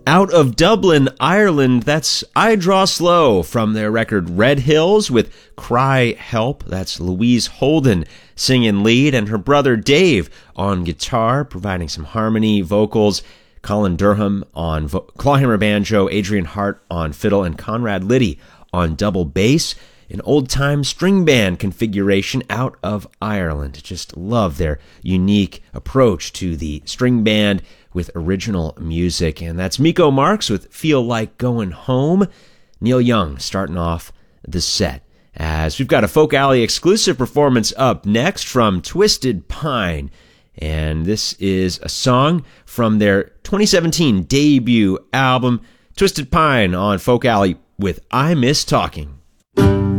Out of Dublin, Ireland, that's I Draw Slow from their record Red Hills with Cry Help. That's Louise Holden singing lead and her brother Dave on guitar, providing some harmony, vocals, Colin Durham on clawhammer banjo, Adrian Hart on fiddle, and Conrad Liddy on double bass. An old-time string band configuration out of Ireland. Just love their unique approach to the string band with original music. And that's Miko Marks with Feel Like Going Home. Neil Young starting off the set. As we've got a Folk Alley exclusive performance up next from Twisted Pine. And this is a song from their 2017 debut album, Twisted Pine, on Folk Alley with I Miss Talking.